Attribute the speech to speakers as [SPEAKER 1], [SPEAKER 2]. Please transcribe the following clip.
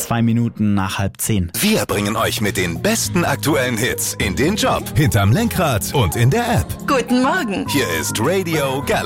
[SPEAKER 1] 2 Minuten nach 9:30.
[SPEAKER 2] Wir bringen euch mit den besten aktuellen Hits in den Job, hinterm Lenkrad und in der App.
[SPEAKER 3] Guten Morgen.
[SPEAKER 2] Hier ist Radio Galaxy.